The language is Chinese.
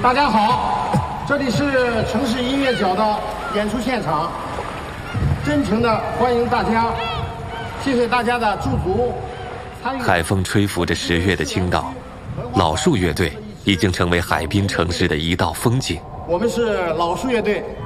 大家好，这里是城市音乐角的演出现场，真诚的欢迎大家，谢谢大家的驻足参与。 海风吹拂着10月的青岛，老树乐队已经成为海滨城市的一道风景。 我们是老树乐队，